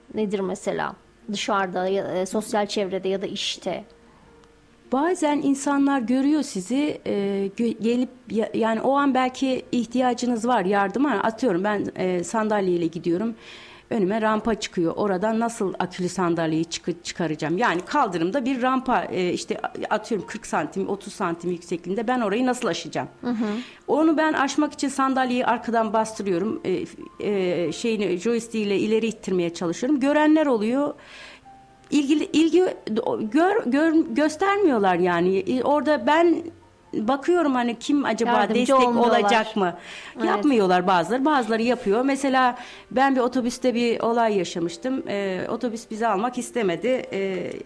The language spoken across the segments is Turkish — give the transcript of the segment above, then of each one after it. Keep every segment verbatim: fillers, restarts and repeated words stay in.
nedir mesela? Dışarıda, ya, sosyal çevrede ya da işte. Bazen insanlar görüyor sizi, e, gö- gelip ya- yani o an belki ihtiyacınız var yardıma. Atıyorum ben e, sandalyeyle gidiyorum. Önüme rampa çıkıyor. Oradan nasıl akülü sandalyeyi çık- çıkaracağım? Yani kaldırımda bir rampa e, işte atıyorum kırk santim, otuz santim yüksekliğinde, ben orayı nasıl aşacağım? Hı hı. Onu ben aşmak için sandalyeyi arkadan bastırıyorum. E, e, şeyini joystick'le ileri ittirmeye çalışıyorum. Görenler oluyor. İlgili ilgi gör, gör göstermiyorlar yani. Orada ben bakıyorum hani kim acaba Yardımcı destek olmuyorlar. olacak mı? Evet. Yapmıyorlar bazıları. Bazıları yapıyor. Mesela ben bir otobüste bir olay yaşamıştım. Ee, otobüs bizi almak istemedi. Ee,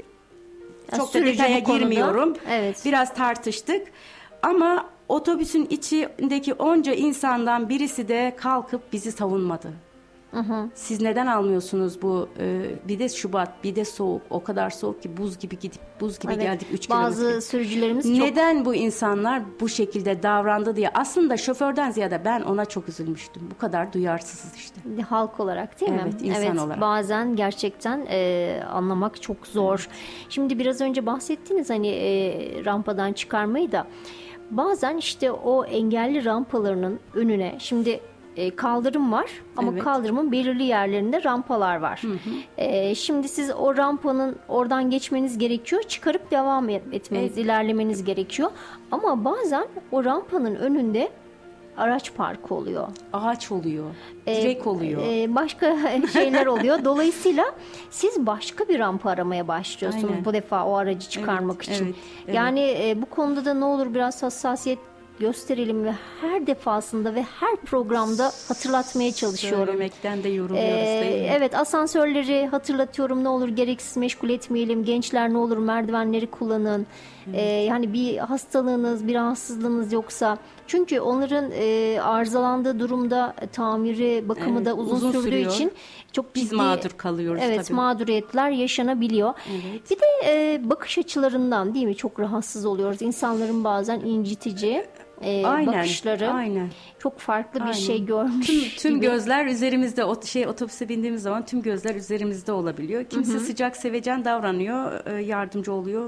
Ya çok da sürücü detaya bu konuda, girmiyorum. evet. Biraz tartıştık. Ama otobüsün içindeki onca insandan birisi de kalkıp bizi savunmadı. Hı hı. Siz neden almıyorsunuz bu e, bir de Şubat, bir de soğuk, o kadar soğuk ki buz gibi gidip buz gibi Evet. geldik üç Bazı kilometre. sürücülerimiz çok Neden bu insanlar bu şekilde davrandı diye, aslında şoförden ziyade ben ona çok üzülmüştüm. Bu kadar duyarsızız işte. halk olarak değil mi? Evet, insan olarak. Bazen gerçekten e, anlamak çok zor. Şimdi biraz önce bahsettiniz hani e, rampadan çıkarmayı da. Bazen işte o engelli rampalarının önüne şimdi e, kaldırım var ama Evet. kaldırımın belirli yerlerinde rampalar var. Hı hı. E, şimdi siz o rampanın oradan geçmeniz gerekiyor. Çıkarıp devam et- etmeniz, Evet. ilerlemeniz gerekiyor. Ama bazen o rampanın önünde araç parkı oluyor. Ağaç oluyor, Ee, direk oluyor. e, başka şeyler oluyor. Dolayısıyla siz başka bir rampa aramaya başlıyorsunuz Aynen. bu defa o aracı çıkarmak Evet, için. evet, evet. Yani e, bu konuda da ne olur biraz hassasiyet gösterelim ve her defasında ve her programda hatırlatmaya çalışıyorum. Söylemekten de yoruluyoruz Ee, değil mi? evet, asansörleri hatırlatıyorum, ne olur gereksiz meşgul etmeyelim. Gençler ne olur merdivenleri kullanın. Ee, yani bir hastalığınız, bir rahatsızlığınız yoksa. Çünkü onların e, arızalandığı durumda e, tamiri, bakımı Evet, da uzun, uzun sürdüğü sürüyor. için çok Biz ciddi mağdur kalıyoruz evet, tabii. mağduriyetler yaşanabiliyor. Evet. Bir de e, bakış açılarından değil mi çok rahatsız oluyoruz. İnsanların bazen incitici e, Aynen, bakışları. aynen. Çok farklı bir Aynen. şey görmüş Tüm, tüm gibi. gözler üzerimizde. O şey otobüse bindiğimiz zaman tüm gözler üzerimizde olabiliyor. Kimisi sıcak, sevecen davranıyor, e, yardımcı oluyor.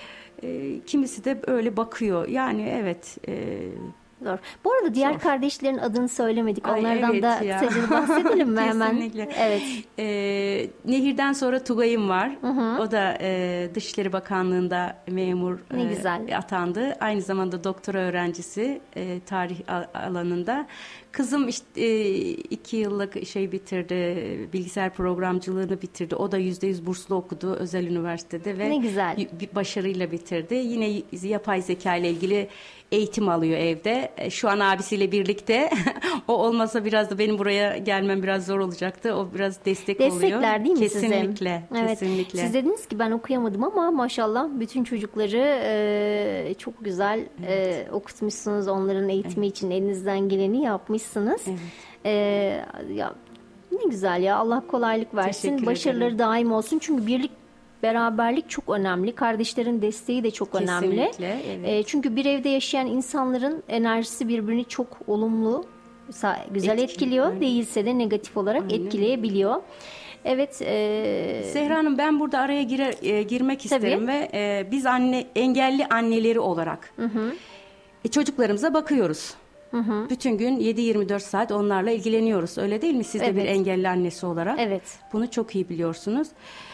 E, kimisi de öyle bakıyor. Yani evet. E, Zor. Bu arada diğer Zor. kardeşlerin adını söylemedik. Ay, Onlardan evet da ya. kısaca bahsedelim mi hemen? Kesinlikle. Evet. E, Nehir'den sonra Tugay'ım var. O da e, Dışişleri Bakanlığı'nda memur Ne e, güzel. atandı. Aynı zamanda doktora öğrencisi e, tarih al- alanında. Kızım işte e, iki yıllık şey bitirdi, bilgisayar programcılığını bitirdi. O da yüzde yüz burslu okudu özel üniversitede ve Ne güzel. y- bir başarıyla bitirdi. Yine y- yapay zeka ile ilgili eğitim alıyor evde. E, Şu an abisiyle birlikte. O olmasa biraz da benim buraya gelmem biraz zor olacaktı. O biraz destek oluyor. Destekler değil mi size? Kesinlikle. Evet. Kesinlikle. Siz dediniz ki ben okuyamadım ama maşallah bütün çocukları e, çok güzel e, okutmuşsunuz. Onların eğitimi için elinizden geleni yapmışsınız. Evet. E, ya ne güzel ya. Allah kolaylık versin. Teşekkür Başarıları ederim. daim olsun. Çünkü birlik beraberlik çok önemli. Kardeşlerin desteği de çok önemli. Kesinlikle, evet. E, çünkü bir evde yaşayan insanların enerjisi birbirini çok olumlu, sa- güzel Etkili, etkiliyor. aynen. Değilse de negatif olarak Aynen. etkileyebiliyor. Evet. E, Zehra Hanım, ben burada araya girer, e, girmek isterim ve e, biz anne engelli anneleri olarak e, çocuklarımıza bakıyoruz. Bütün gün yedi yirmi dört saat onlarla ilgileniyoruz. Öyle değil mi? Siz de bir Evet. engelli annesi olarak. Evet. Bunu çok iyi biliyorsunuz.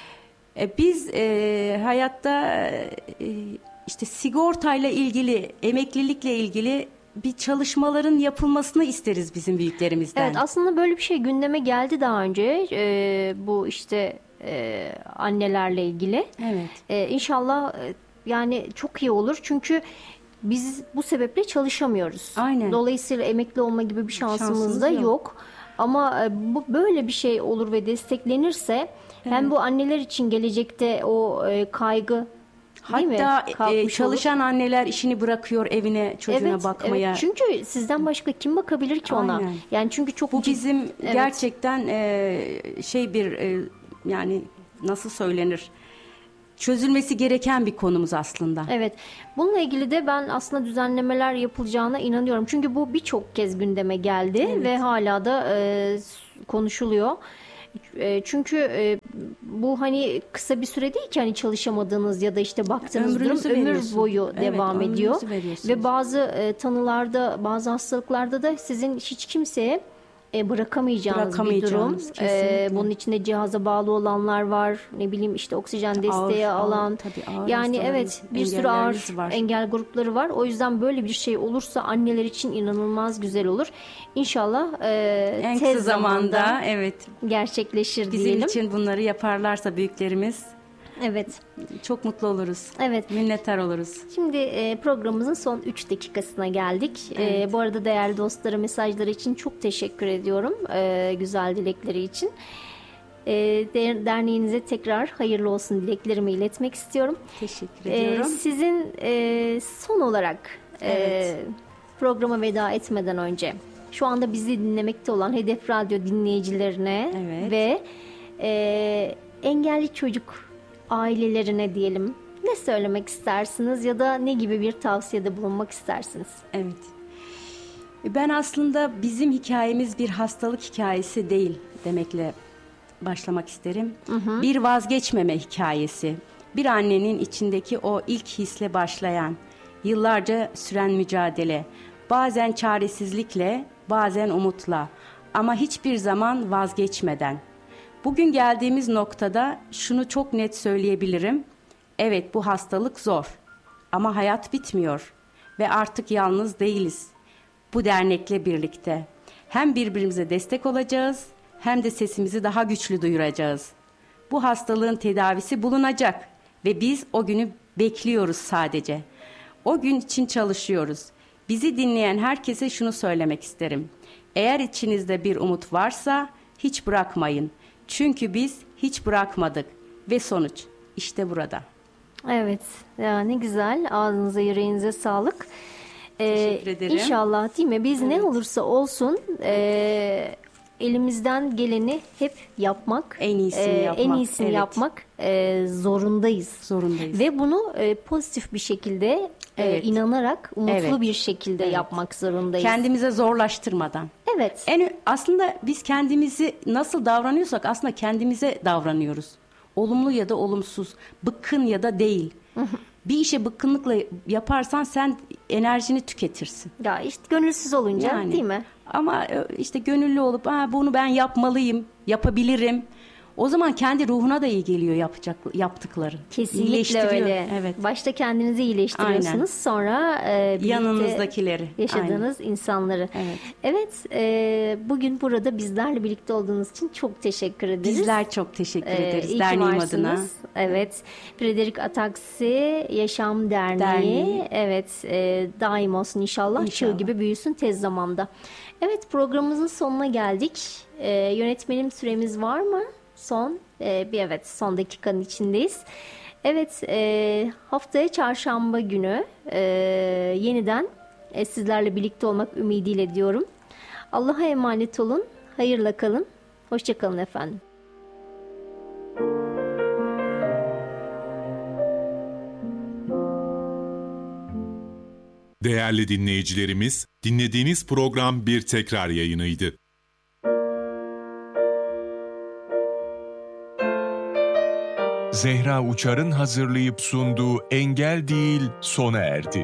E, biz e, hayatta e, işte sigortayla ilgili, emeklilikle ilgili bir çalışmaların yapılmasını isteriz bizim büyüklerimizden. Evet, aslında böyle bir şey gündeme geldi daha önce. E, bu işte e, annelerle ilgili. Evet. E, İnşallah e, yani çok iyi olur. Çünkü biz bu sebeple çalışamıyoruz. Aynen. Dolayısıyla emekli olma gibi bir şansımız, Şansımız da yok. yok. Ama e, bu böyle bir şey olur ve desteklenirse hem bu anneler için gelecekte o e, kaygı değil mi? Hatta e, Kalkmış çalışan anneler işini bırakıyor evine çocuğuna Evet, bakmaya. evet. Çünkü sizden başka kim bakabilir ki ona? Aynen. Yani çünkü çok Bu cid- bizim Evet. gerçekten e, şey bir e, yani nasıl söylenir? Çözülmesi gereken bir konumuz aslında. Evet. Bununla ilgili de ben aslında düzenlemeler yapılacağına inanıyorum. Çünkü bu birçok kez gündeme geldi Evet. ve hala da e, konuşuluyor. E, çünkü e, bu hani kısa bir süre değil ki hani çalışamadığınız ya da işte baktığınız durum Ömrünüzü ömür veriyorsun. boyu Evet, devam ömrünüzü ediyor. veriyorsunuz. Ve bazı e, tanılarda, bazı hastalıklarda da sizin hiç kimseye e, bırakamayacağınız, bir durum. Bırakamayacağınız, E, kesinlikle. bunun içinde cihaza bağlı olanlar var. Ne bileyim işte oksijen desteği Ağır, ağır, alan. tabii ağır yani hastalarımız, evet bir sürü ağır engellerimiz var. engel grupları var. O yüzden böyle bir şey olursa anneler için inanılmaz güzel olur. İnşallah e, En tez kısa zamanda evet gerçekleşir bizim diyelim. için bunları yaparlarsa büyüklerimiz Evet. çok mutlu oluruz. Evet. Minnettar oluruz. Şimdi e, programımızın son üç dakikasına geldik. Evet. E, bu arada değerli dostlara mesajları için çok teşekkür ediyorum. E, güzel dilekleri için. E, de- derneğinize tekrar hayırlı olsun dileklerimi iletmek istiyorum. Teşekkür E, ediyorum. sizin e, son olarak e, Evet. programa veda etmeden önce şu anda bizi dinlemekte olan Hedef Radyo dinleyicilerine Evet. ve e, engelli çocuk ailelerine diyelim ne söylemek istersiniz ya da ne gibi bir tavsiyede bulunmak istersiniz? Evet. Ben aslında bizim hikayemiz bir hastalık hikayesi değil demekle başlamak isterim. Bir vazgeçmeme hikayesi. Bir annenin içindeki o ilk hisle başlayan, yıllarca süren mücadele. Bazen çaresizlikle, bazen umutla ama hiçbir zaman vazgeçmeden. Bugün geldiğimiz noktada şunu çok net söyleyebilirim. Evet, bu hastalık zor ama hayat bitmiyor ve artık yalnız değiliz. Bu dernekle birlikte hem birbirimize destek olacağız hem de sesimizi daha güçlü duyuracağız. Bu hastalığın tedavisi bulunacak ve biz o günü bekliyoruz sadece. O gün için çalışıyoruz. Bizi dinleyen herkese şunu söylemek isterim. Eğer içinizde bir umut varsa hiç bırakmayın. Çünkü biz hiç bırakmadık ve sonuç işte burada. Evet, ya ne güzel. Ağzınıza, yüreğinize sağlık. Ee, Teşekkür ederim. İnşallah değil mi? Biz ne olursa olsun e, elimizden geleni hep yapmak, En iyisini e, yapmak, en iyisini evet. yapmak e, zorundayız. Zorundayız. Ve bunu e, pozitif bir şekilde, e, Evet. inanarak, umutlu Evet. bir şekilde Evet. yapmak zorundayız. Kendimize zorlaştırmadan. Evet. En aslında biz kendimizi nasıl davranıyorsak aslında kendimize davranıyoruz. Olumlu ya da olumsuz, bıkkın ya da değil. Bir işe bıkkınlıkla yaparsan sen enerjini tüketirsin. Ya işte gönülsüz olunca Yani. değil mi? Ama işte gönüllü olup ha, bunu ben yapmalıyım, yapabilirim. O zaman kendi ruhuna da iyi geliyor yapacak yaptıkları. Kesinlikle İyileştiriyor. öyle. Evet. Başta kendinizi iyileştiriyorsunuz. Aynen. Sonra e, birlikte Yanınızdakileri. yaşadığınız insanları. Evet. Evet, e, bugün burada bizlerle birlikte olduğunuz için çok teşekkür ederiz. Bizler çok teşekkür Ee, ederiz iyi ki derneğim varsınız. adına. Evet. Frederick Ataksi Yaşam Derneği. Derneği. Evet. E, daim olsun inşallah. İnşallah. Çığ gibi büyüsün tez zamanda. Evet, programımızın sonuna geldik. E, yönetmenim süremiz var mı? Son. E, bir evet son dakikanın içindeyiz. Evet. E, haftaya çarşamba günü e, yeniden e, sizlerle birlikte olmak ümidiyle diyorum. Allah'a emanet olun. Hayırla kalın. Hoşça kalın efendim. Değerli dinleyicilerimiz, dinlediğiniz program bir tekrar yayınıydı. Zehra Uçar'ın hazırlayıp sunduğu Engel Değil sona erdi.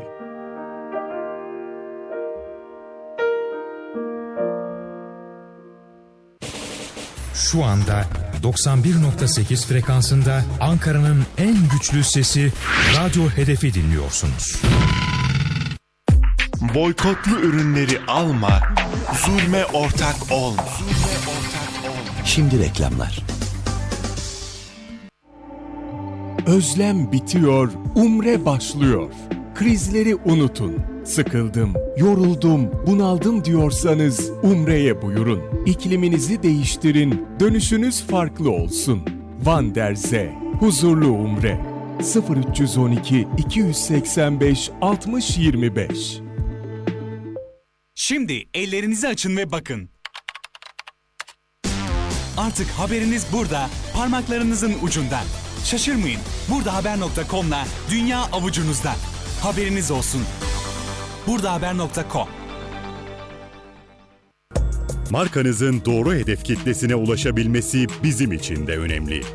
Şu anda doksan bir nokta sekiz frekansında Ankara'nın en güçlü sesi Radyo Hedef'i dinliyorsunuz. Boykotlu ürünleri alma, zulme ortak olma. Şimdi reklamlar. Özlem bitiyor, umre başlıyor. Krizleri unutun. Sıkıldım, yoruldum, bunaldım diyorsanız umreye buyurun. İkliminizi değiştirin, dönüşünüz farklı olsun. Van der Zee, huzurlu umre. sıfır üç on iki iki yüz seksen beş altmış yirmi beş. Şimdi ellerinizi açın ve bakın. Artık haberiniz burada, parmaklarınızın ucunda. Şaşırmayın, buradahaber nokta com'la dünya avucunuzda. Haberiniz olsun. buradahaber nokta com. Markanızın doğru hedef kitlesine ulaşabilmesi bizim için de önemli.